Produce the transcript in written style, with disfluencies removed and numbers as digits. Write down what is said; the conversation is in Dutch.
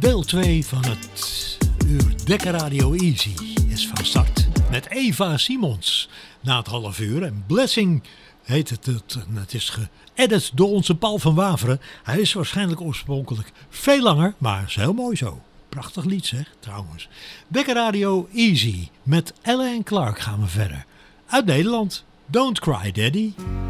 Deel 2 van het uur Dekker Radio Easy is van start met Eva Simons na het half uur. En Blessing heet het. Het is geëdit door onze Paul van Waveren. Hij is waarschijnlijk oorspronkelijk veel langer, maar is heel mooi zo. Prachtig lied zeg, trouwens. Dekker Radio Easy met Ellen Clark gaan we verder. Uit Nederland, Don't Cry Daddy.